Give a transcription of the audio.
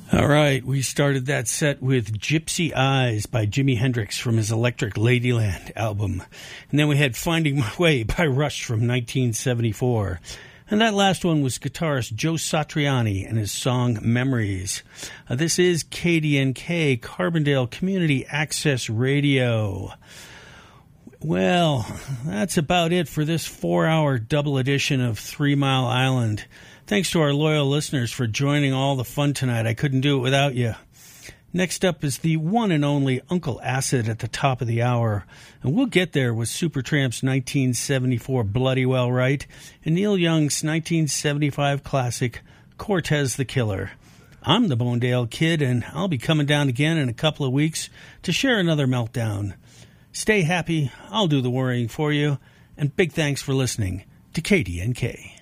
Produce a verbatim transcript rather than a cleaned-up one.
All right, we started that set with Gypsy Eyes by Jimi Hendrix from his Electric Ladyland album. And then we had Finding My Way by Rush from nineteen seventy-four. And that last one was guitarist Joe Satriani and his song Memories. Uh, this is K D N K, Carbondale Community Access Radio. Well, that's about it for this four-hour double edition of Three Mile Island. Thanks to our loyal listeners for joining all the fun tonight. I couldn't do it without you. Next up is the one and only Uncle Acid at the top of the hour. And we'll get there with Supertramp's nineteen seventy-four Bloody Well Right and Neil Young's nineteen seventy-five classic Cortez the Killer. I'm the Bonedale Kid, and I'll be coming down again in a couple of weeks to share another meltdown. Stay happy. I'll do the worrying for you. And big thanks for listening to K D N K.